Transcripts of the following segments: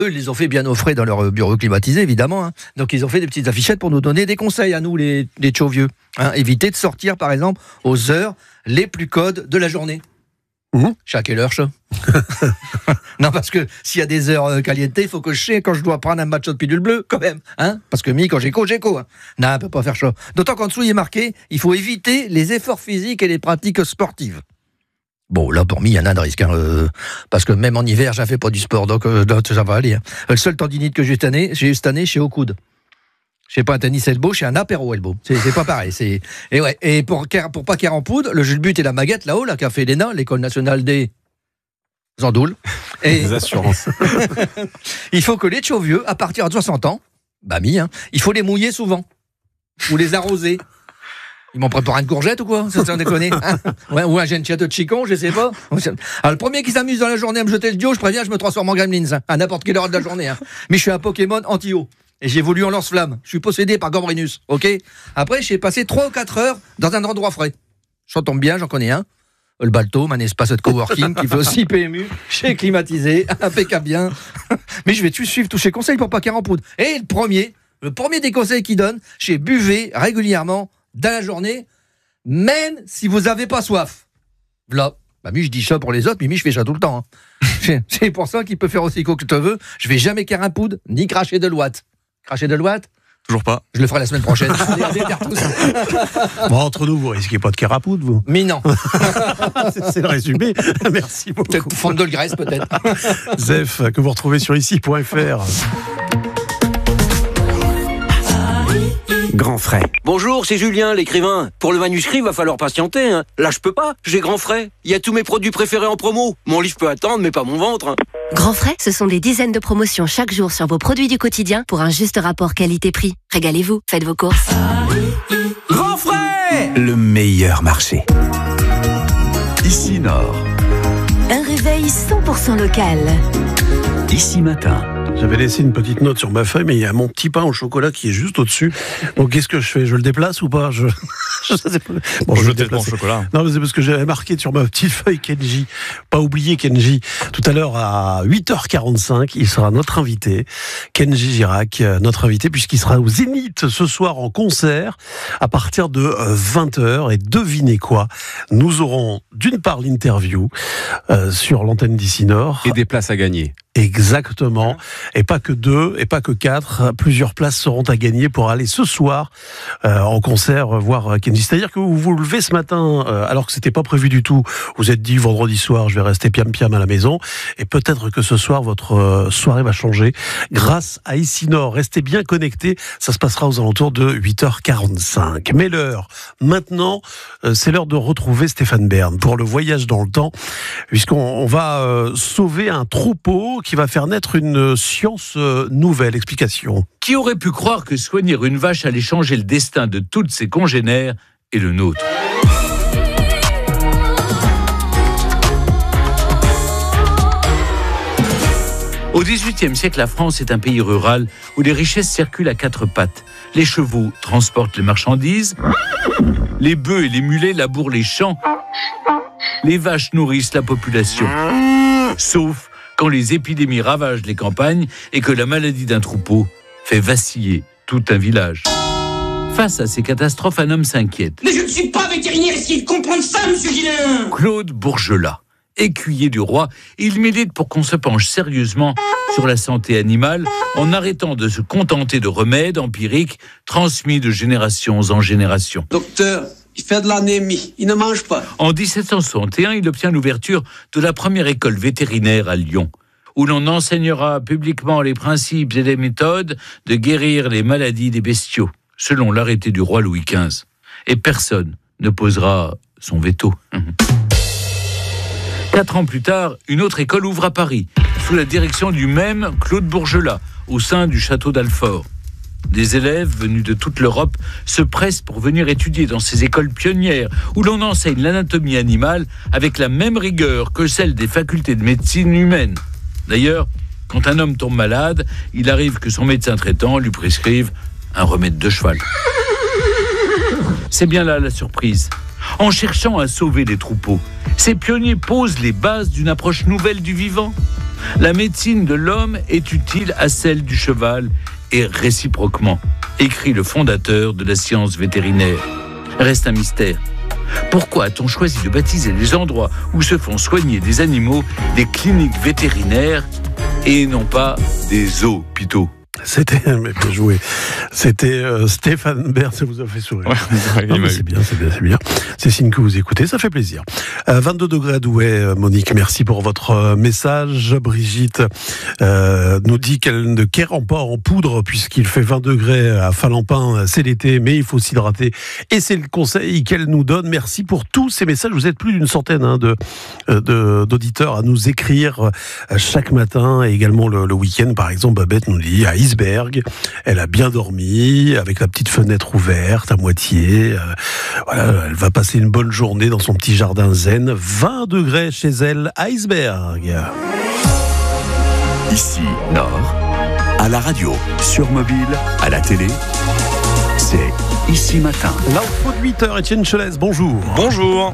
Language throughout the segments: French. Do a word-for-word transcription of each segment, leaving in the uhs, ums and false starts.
Eux, ils les ont fait bien au frais dans leur bureau climatisé, évidemment. Hein. Donc, ils ont fait des petites affichettes pour nous donner des conseils à nous, les, les tchovieux. Hein. Éviter de sortir, par exemple, aux heures les plus codes de la journée. Mmh. Chaque quelle heure, ça Non, parce que s'il y a des heures euh, caliente, il faut que je sais quand je dois prendre un match de pilule bleue, quand même. Hein. Parce que mi, quand j'éco, j'éco. Hein. Non, on ne peut pas faire ça. D'autant qu'en dessous, il est marqué, il faut éviter les efforts physiques et les pratiques sportives. Bon, là, pour moi, il y en a de risque, hein, euh, parce que même en hiver, je ne fais pas du sport, donc euh, ça va aller. Hein. Le seul tendinite que j'ai eu cette année, j'ai eu cette année chez au coude. Je sais pas un tennis elbow, chez un apéro elbow. C'est, c'est pas pareil. C'est... Et, ouais, et pour, pour pas qu'il y ait en poudre, le jeu de but et la baguette, là-haut, là, qu'a fait l'E N A, l'École nationale des Andoules. Et... Des assurances. Il faut que les tchovieux, à partir de soixante ans, bah mi, hein, il faut les mouiller souvent. Ou les arroser. Ils m'ont préparé une courgette ou quoi? Ça, ça déconne. Hein, ouais, ou un genciato de chicon, je sais pas. Alors, le premier qui s'amuse dans la journée à me jeter le dio, je préviens, je me transforme en gremlins, hein, à n'importe quelle heure de la journée. Hein. Mais je suis un Pokémon anti-eau. Et j'ai évolué en lance-flamme. Je suis possédé par Gambrinus, ok? Après, j'ai passé trois ou quatre heures dans un endroit frais. Ça tombe bien, j'en connais un. Le Balto, un espace de coworking qui fait aussi P M U, chez climatisé, impeccable bien. Mais je vais tout suivre tous ces conseils pour pas qu'il y ait en poudre. Et le premier, le premier des conseils qu'il donne, c'est buvez régulièrement dans la journée, même si vous n'avez pas soif. Là, bah, moi je dis ça pour les autres, mais moi je fais ça tout le temps. Hein. C'est pour ça qu'il peut faire aussi quoi que tu veux. Je vais jamais carer un poudre, ni cracher de l'ouate. Cracher de l'ouate? Toujours pas. Je le ferai la semaine prochaine. Bon, entre nous, vous risquez pas de carapoudre, vous? Mais non. c'est, c'est le résumé. Merci beaucoup. Peut-être fond de graisse, peut-être. Zef, que vous retrouvez sur ici point f r. Grand frais. Bonjour, c'est Julien, l'écrivain. Pour le manuscrit, il va falloir patienter. Hein. Là, je peux pas, j'ai grand frais. Il y a tous mes produits préférés en promo. Mon livre peut attendre, mais pas mon ventre. Hein. Grand frais, ce sont des dizaines de promotions chaque jour sur vos produits du quotidien pour un juste rapport qualité-prix. Régalez-vous, faites vos courses. Grand frais, le meilleur marché. Ici Nord. Un réveil cent pour cent local. Ici Matin. J'avais laissé une petite note sur ma feuille, mais il y a mon petit pain au chocolat qui est juste au-dessus. Donc qu'est-ce que je fais? Je le déplace ou pas? Je, je sais pas. Bon, je, je le déplace. Au chocolat. Non, mais c'est parce que j'avais marqué sur ma petite feuille Kenji. Pas oublier Kenji. Tout à l'heure à huit heures quarante-cinq, il sera notre invité, Kenji Girac, notre invité, puisqu'il sera au Zénith ce soir en concert à partir de vingt heures. Et devinez quoi? Nous aurons d'une part l'interview euh, sur l'antenne d'Ici Nord. Et des places à gagner. Exactement. Et pas que deux, et pas que quatre. Plusieurs places seront à gagner pour aller ce soir euh, en concert voir Kenji. C'est-à-dire que vous vous levez ce matin, euh, alors que c'était pas prévu du tout. Vous êtes dit vendredi soir, je vais rester piam-piam à la maison. Et peut-être que ce soir, votre euh, soirée va changer grâce à Ici Nord. Restez bien connectés. Ça se passera aux alentours de huit heures quarante-cinq. Mais l'heure, maintenant, euh, c'est l'heure de retrouver Stéphane Bern pour le voyage dans le temps, puisqu'on on va euh, sauver un troupeau qui va faire naître une science nouvelle. Explication. Qui aurait pu croire que soigner une vache allait changer le destin de toutes ses congénères et le nôtre? Au dix-huitième siècle, la France est un pays rural où les richesses circulent à quatre pattes. Les chevaux transportent les marchandises, les bœufs et les mulets labourent les champs, les vaches nourrissent la population. Sauf quand les épidémies ravagent les campagnes et que la maladie d'un troupeau fait vaciller tout un village. Face à ces catastrophes, un homme s'inquiète. Mais je ne suis pas vétérinaire, essayez de comprendre ça, monsieur Guillain. Claude Bourgelat, écuyer du roi, il milite pour qu'on se penche sérieusement sur la santé animale en arrêtant de se contenter de remèdes empiriques transmis de génération en génération. Docteur, il fait de l'anémie, il ne mange pas. En dix-sept cent soixante et un, il obtient l'ouverture de la première école vétérinaire à Lyon, où l'on enseignera publiquement les principes et les méthodes de guérir les maladies des bestiaux, selon l'arrêté du roi Louis quinze. Et personne ne posera son veto. Quatre ans plus tard, une autre école ouvre à Paris, sous la direction du même Claude Bourgelat, au sein du château d'Alfort. Des élèves venus de toute l'Europe se pressent pour venir étudier dans ces écoles pionnières où l'on enseigne l'anatomie animale avec la même rigueur que celle des facultés de médecine humaine. D'ailleurs, quand un homme tombe malade, il arrive que son médecin traitant lui prescrive un remède de cheval. C'est bien là la surprise. En cherchant à sauver les troupeaux, ces pionniers posent les bases d'une approche nouvelle du vivant. La médecine de l'homme est utile à celle du cheval et réciproquement, écrit le fondateur de la science vétérinaire. Reste un mystère. Pourquoi a-t-on choisi de baptiser les endroits où se font soigner des animaux des cliniques vétérinaires et non pas des hôpitaux ? C'était, mais bien joué. C'était euh, Stéphane Bern, ça vous a fait sourire. Ouais, non, mais c'est bien, c'est bien, c'est bien. C'est signe que vous écoutez, ça fait plaisir. Euh, vingt-deux degrés à Douai, Monique, merci pour votre message. Brigitte euh, nous dit qu'elle ne quérant pas en poudre puisqu'il fait vingt degrés à Falampin, c'est l'été, mais il faut s'hydrater. Et c'est le conseil qu'elle nous donne. Merci pour tous ces messages. Vous êtes plus d'une centaine hein, de, de, d'auditeurs à nous écrire chaque matin et également le, le week-end. Par exemple, Babette nous dit à Iceberg, elle a bien dormi, avec la petite fenêtre ouverte à moitié. Euh, voilà, elle va passer une bonne journée dans son petit jardin zen. vingt degrés chez elle à Iceberg. Ici, Nord, à la radio, sur mobile, à la télé, c'est Ici Matin. L'info de huit heures, Étienne Chelès, bonjour. Bonjour.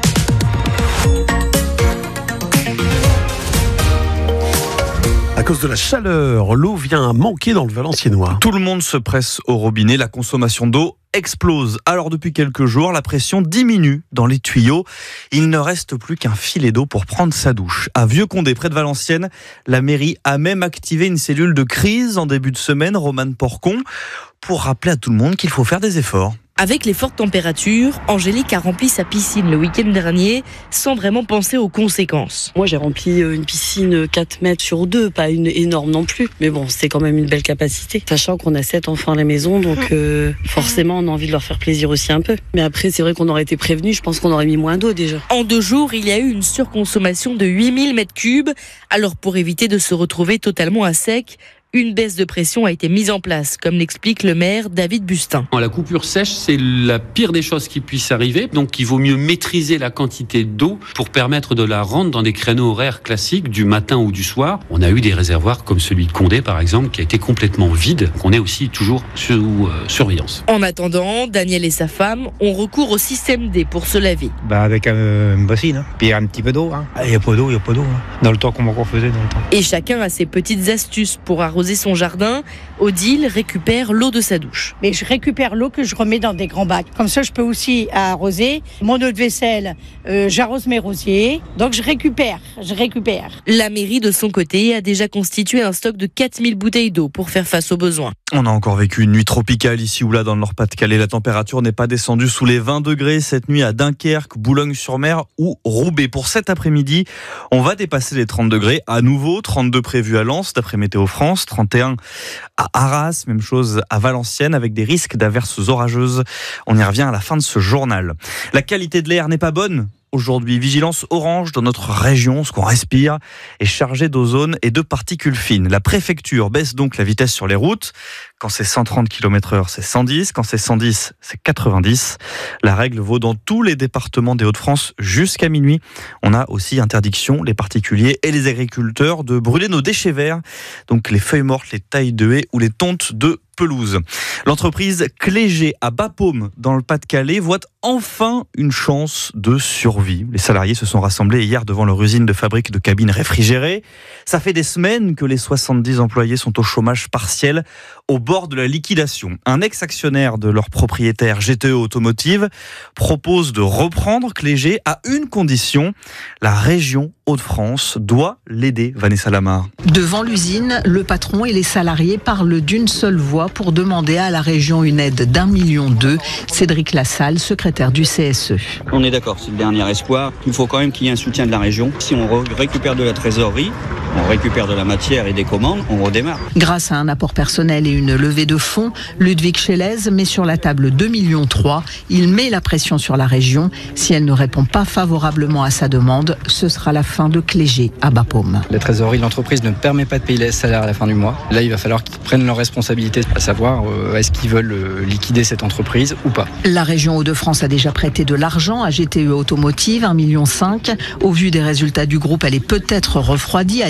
À cause de la chaleur, l'eau vient à manquer dans le Valenciennois. Tout le monde se presse au robinet, la consommation d'eau explose. Alors depuis quelques jours, la pression diminue dans les tuyaux. Il ne reste plus qu'un filet d'eau pour prendre sa douche. À Vieux-Condé, près de Valenciennes, la mairie a même activé une cellule de crise en début de semaine, Romane Porcon, pour rappeler à tout le monde qu'il faut faire des efforts. Avec les fortes températures, Angélique a rempli sa piscine le week-end dernier sans vraiment penser aux conséquences. Moi, j'ai rempli une piscine quatre mètres sur deux, pas une énorme non plus. Mais bon, c'est quand même une belle capacité. Sachant qu'on a sept enfants à la maison, donc euh, forcément, on a envie de leur faire plaisir aussi un peu. Mais après, c'est vrai qu'on aurait été prévenus, je pense qu'on aurait mis moins d'eau déjà. En deux jours, il y a eu une surconsommation de huit mille mètres cubes. Alors, pour éviter de se retrouver totalement à sec, une baisse de pression a été mise en place, comme l'explique le maire David Bustin. La coupure sèche, c'est la pire des choses qui puisse arriver. Donc, il vaut mieux maîtriser la quantité d'eau pour permettre de la rendre dans des créneaux horaires classiques du matin ou du soir. On a eu des réservoirs comme celui de Condé, par exemple, qui a été complètement vide. On est aussi toujours sous euh, surveillance. En attendant, Daniel et sa femme ont recours au système D pour se laver. Bah avec euh, une bassine, hein. Puis un petit peu d'eau. Hein. Il n'y a pas d'eau, il n'y a pas d'eau. Hein. Dans le temps qu'on m'en faisait dans le temps. Et chacun a ses petites astuces pour arroser son jardin. Odile récupère l'eau de sa douche. Mais je récupère l'eau que je remets dans des grands bacs. Comme ça, je peux aussi arroser mon eau de vaisselle. Euh, j'arrose mes rosiers. Donc, je récupère, je récupère. La mairie, de son côté, a déjà constitué un stock de quatre mille bouteilles d'eau pour faire face aux besoins. On a encore vécu une nuit tropicale ici ou là dans le Nord-Pas-de-Calais. La température n'est pas descendue sous les vingt degrés cette nuit à Dunkerque, Boulogne-sur-Mer ou Roubaix. Pour cet après-midi, on va dépasser les trente degrés à nouveau. trente-deux prévus à Lens, d'après Météo France. trente et un à Arras, même chose à Valenciennes, avec des risques d'averses orageuses. On y revient à la fin de ce journal. La qualité de l'air n'est pas bonne aujourd'hui. Vigilance orange dans notre région, ce qu'on respire est chargé d'ozone et de particules fines. La préfecture baisse donc la vitesse sur les routes. Quand c'est cent trente kilomètres heure, c'est cent dix. Quand c'est cent dix, c'est quatre-vingt-dix. La règle vaut dans tous les départements des Hauts-de-France jusqu'à minuit. On a aussi interdiction, les particuliers et les agriculteurs, de brûler nos déchets verts, donc les feuilles mortes, les tailles de haies ou les tontes de pelouse. L'entreprise Clégé à Bapaume, dans le Pas-de-Calais, voit enfin une chance de survie. Les salariés se sont rassemblés hier devant leur usine de fabrique de cabines réfrigérées. Ça fait des semaines que les soixante-dix employés sont au chômage partiel, au bord de la liquidation. Un ex-actionnaire de leur propriétaire G T E Automotive propose de reprendre Clégé à une condition: la région Hauts-de-France doit l'aider. Vanessa Lamar. Devant l'usine, le patron et les salariés parlent d'une seule voix pour demander à la région une aide d'un million deux. Cédric Lassalle, secrétaire du C S E. On est d'accord, c'est le dernier espoir. Il faut quand même qu'il y ait un soutien de la région. Si on récupère de la trésorerie, on récupère de la matière et des commandes, on redémarre. Grâce à un apport personnel et une levée de fonds, Ludwig Chelez met sur la table deux millions trois. Il met la pression sur la région. Si elle ne répond pas favorablement à sa demande, ce sera la fin de Clégé à Bapaume. La trésorerie de l'entreprise ne permet pas de payer les salaires à la fin du mois. Là, il va falloir qu'ils prennent leurs responsabilités, à savoir euh, est-ce qu'ils veulent euh, liquider cette entreprise ou pas. La région Hauts-de-France a déjà prêté de l'argent à G T E Automotive, un million cinq. Au vu des résultats du groupe, elle est peut-être refroidie à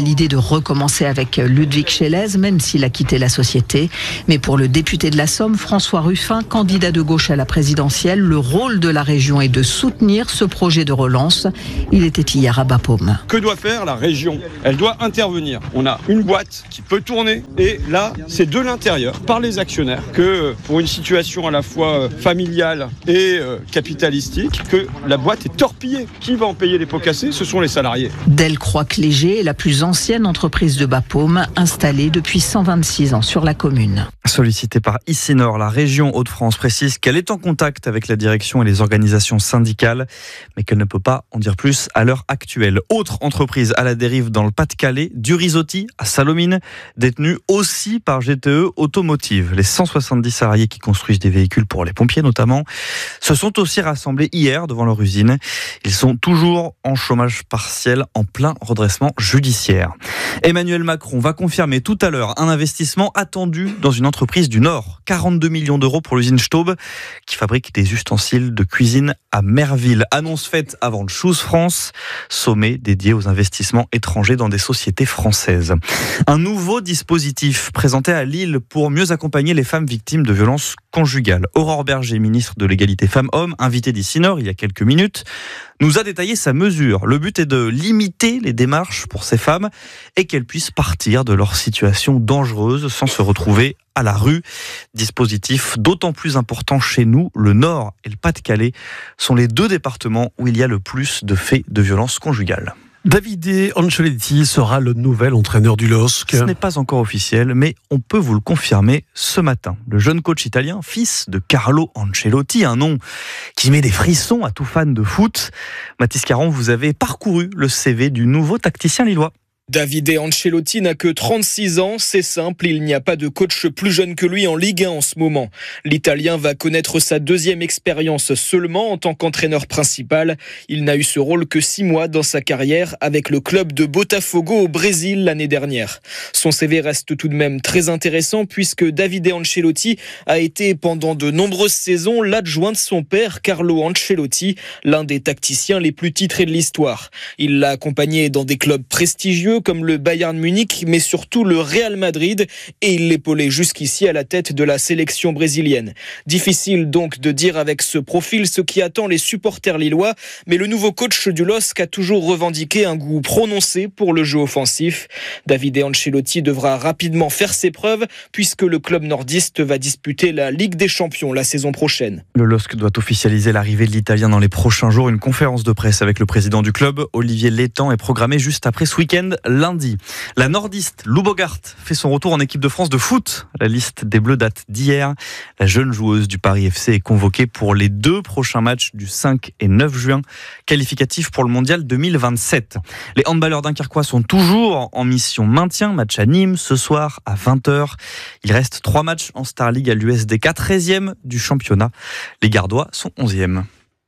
l'idée de recommencer avec Ludwig Schelez, même s'il a quitté la société. Mais pour le député de la Somme, François Ruffin, candidat de gauche à la présidentielle, le rôle de la région est de soutenir ce projet de relance. Il était hier à Bapaume. Que doit faire la région ? Elle doit intervenir. On a une boîte qui peut tourner et là, c'est de l'intérieur, par les actionnaires, que pour une situation à la fois familiale et capitalistique, que la boîte est torpillée. Qui va en payer les pots cassés ? Ce sont les salariés. Delcroix-Clégé est la plus ancienne entreprise de Bapaume, installée depuis cent vingt-six ans sur la commune. Sollicitée par Ici-Nord, la région Hauts-de-France précise qu'elle est en contact avec la direction et les organisations syndicales, mais qu'elle ne peut pas en dire plus à l'heure actuelle. Autre entreprise à la dérive dans le Pas-de-Calais, Durizotti à Salomine, détenue aussi par G T E Automotive. Les cent soixante-dix salariés qui construisent des véhicules pour les pompiers notamment, se sont aussi rassemblés hier devant leur usine. Ils sont toujours en chômage partiel, en plein redressement judiciaire. Emmanuel Macron va confirmer tout à l'heure un investissement attendu dans une entreprise du Nord. quarante-deux millions d'euros pour l'usine Staub, qui fabrique des ustensiles de cuisine à Merville. Annonce faite avant le Choose France, sommet dédié aux investissements étrangers dans des sociétés françaises. Un nouveau dispositif présenté à Lille pour mieux accompagner les femmes victimes de violences conjugales. Aurore Berger, ministre de l'égalité femmes-hommes, invitée d'Ici-Nord il y a quelques minutes, nous a détaillé sa mesure. Le but est de limiter les démarches pour ces femmes et qu'elles puissent partir de leur situation dangereuse sans se retrouver à la rue. Dispositif d'autant plus important chez nous, le Nord et le Pas-de-Calais sont les deux départements où il y a le plus de faits de violence conjugale. Davide Ancelotti sera le nouvel entraîneur du L O S C. Ce n'est pas encore officiel, mais on peut vous le confirmer ce matin. Le jeune coach italien, fils de Carlo Ancelotti, un nom qui met des frissons à tout fan de foot. Mathis Caron, vous avez parcouru le C V du nouveau tacticien lillois. Davide Ancelotti n'a que trente-six ans, c'est simple, il n'y a pas de coach plus jeune que lui en Ligue un en ce moment. L'Italien va connaître sa deuxième expérience seulement en tant qu'entraîneur principal. Il n'a eu ce rôle que six mois dans sa carrière avec le club de Botafogo au Brésil l'année dernière. Son C V reste tout de même très intéressant puisque Davide Ancelotti a été pendant de nombreuses saisons l'adjoint de son père Carlo Ancelotti, l'un des tacticiens les plus titrés de l'histoire. Il l'a accompagné dans des clubs prestigieux comme le Bayern Munich, mais surtout le Real Madrid, et il l'épaulait jusqu'ici à la tête de la sélection brésilienne. Difficile donc de dire avec ce profil ce qui attend les supporters lillois, mais le nouveau coach du L O S C a toujours revendiqué un goût prononcé pour le jeu offensif. Davide Ancelotti devra rapidement faire ses preuves, puisque le club nordiste va disputer la Ligue des Champions la saison prochaine. Le L O S C doit officialiser l'arrivée de l'Italien dans les prochains jours. Une conférence de presse avec le président du club, Olivier Létang, est programmée juste après ce week-end. Lundi, la nordiste Lou Bogart fait son retour en équipe de France de foot. La liste des Bleus date d'hier. La jeune joueuse du Paris F C est convoquée pour les deux prochains matchs du cinq et neuf juin, qualificatifs pour le mondial deux mille vingt-sept. Les handballeurs dunkerquois sont toujours en mission maintien. Match à Nîmes ce soir à vingt heures. Il reste trois matchs en Star League à l'U S D K, treizième du championnat. Les Gardois sont onzième.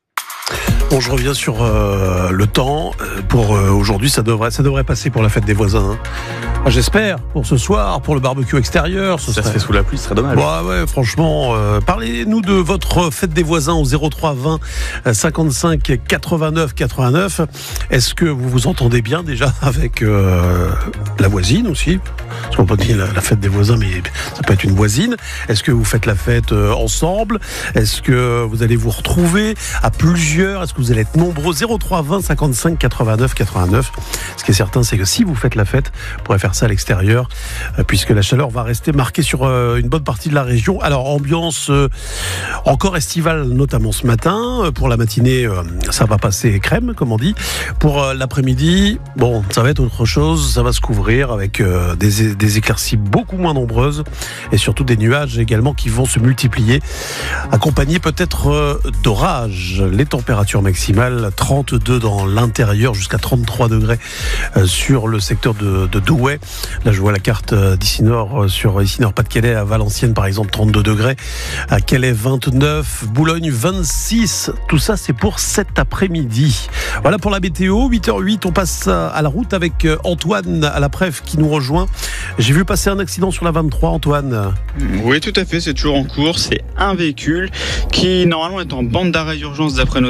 Bon, je reviens sur euh, le temps. Pour euh, aujourd'hui, ça devrait, ça devrait passer pour la fête des voisins. Hein. Enfin, j'espère, pour ce soir, pour le barbecue extérieur. Ce ça serait... se fait sous la pluie, ce serait dommage. Ouais, ouais, franchement, euh, parlez-nous de votre fête des voisins au zéro trois vingt cinquante-cinq quatre-vingt-neuf quatre-vingt-neuf. Est-ce que vous vous entendez bien déjà avec euh, la voisine aussi ? Parce qu'on peut dire la, la fête des voisins, mais ça peut être une voisine. Est-ce que vous faites la fête euh, ensemble ? Est-ce que vous allez vous retrouver à plusieurs ? Est-ce que vous allez être nombreux ? Zéro trois vingt cinquante-cinq quatre-vingt-neuf quatre-vingt-neuf. Ce qui est certain, c'est que si vous faites la fête, vous pourrez faire ça à l'extérieur, euh, puisque la chaleur va rester marquée sur euh, une bonne partie de la région. Alors, ambiance euh, encore estivale, notamment ce matin. Euh, pour la matinée, euh, ça va passer crème, comme on dit. Pour euh, l'après-midi, bon, ça va être autre chose. Ça va se couvrir avec euh, des, des éclaircies beaucoup moins nombreuses et surtout des nuages également qui vont se multiplier, accompagnés peut-être euh, d'orages. Les températures maximales, trente-deux dans l'intérieur jusqu'à trente-trois degrés euh, sur le secteur de, de Douai. Là, je vois la carte euh, d'Ici-Nord, euh, sur Ici-Nord Pas-de-Calais, à Valenciennes par exemple, trente-deux degrés. À Calais, vingt-neuf. Boulogne, vingt-six. Tout ça, c'est pour cet après-midi. Voilà pour la météo. huit heures huit, on passe à la route avec Antoine à la Prève qui nous rejoint. J'ai vu passer un accident sur la vingt-trois, Antoine. Oui, tout à fait, c'est toujours en cours. C'est un véhicule qui, normalement, est en bande d'arrêt d'urgence d'après nos informations.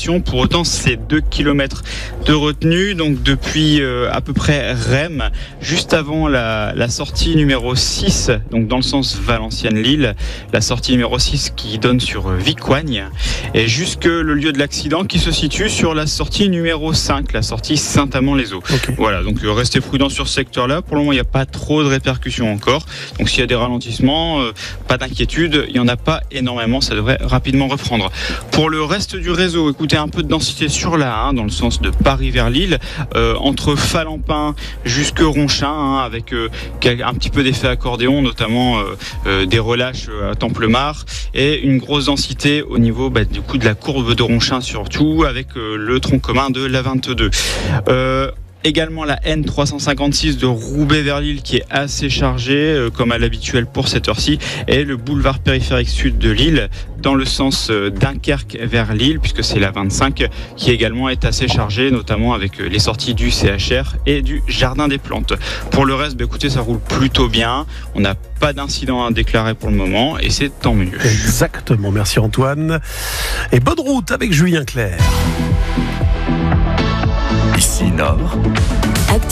circulation. Pour autant, c'est deux kilomètres de retenue, donc depuis euh, à peu près Rem, juste avant la, la sortie numéro six, donc dans le sens Valenciennes-Lille, la sortie numéro six qui donne sur Vicoigne, et jusque le lieu de l'accident qui se situe sur la sortie numéro cinq, la sortie Saint-Amand-les-Eaux. Okay. Voilà, donc euh, restez prudents sur ce secteur-là. Pour le moment, il n'y a pas trop de répercussions encore. Donc s'il y a des ralentissements, euh, pas d'inquiétude, il n'y en a pas énormément, ça devrait rapidement reprendre. Pour le reste du réseau, écoutez, un peu de densité sur la un, dans le sens de Paris vers Lille, euh, entre Falampin jusque Ronchin, hein, avec euh, un petit peu d'effet accordéon, notamment euh, euh, des relâches à Templemar, et une grosse densité au niveau bah, du coup de la courbe de Ronchin surtout, avec euh, le tronc commun de l'A vingt-deux. Euh, Également la N trois cent cinquante-six de Roubaix vers Lille qui est assez chargée, euh, comme à l'habituel pour cette heure-ci, et le boulevard périphérique sud de Lille dans le sens euh, Dunkerque vers Lille, puisque c'est la vingt-cinq qui également est assez chargée, notamment avec euh, les sorties du C H R et du Jardin des Plantes. Pour le reste, bah, écoutez, ça roule plutôt bien. On n'a pas d'incident à déclarer pour le moment et c'est tant mieux. Exactement, merci Antoine. Et bonne route avec Julien Clerc. Ici Nord.